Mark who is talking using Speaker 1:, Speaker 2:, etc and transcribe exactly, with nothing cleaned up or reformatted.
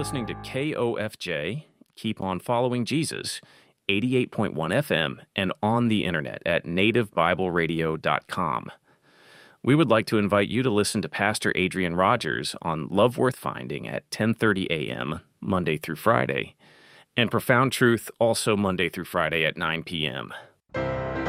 Speaker 1: listening to K O F J, Keep On Following Jesus, eighty-eight point one F M, and on the internet at native bible radio dot com. We would like to invite you to listen to Pastor Adrian Rogers on Love Worth Finding at ten thirty a.m., Monday through Friday, and Profound Truth also Monday through Friday at nine p.m.